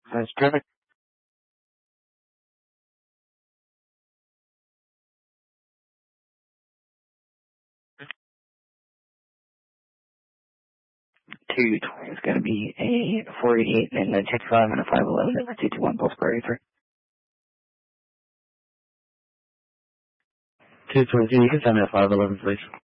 That's perfect. 220 is going to be a 488 and a 225 and a 511 over 221 pulse per 83. 223, you can send me a 511, please.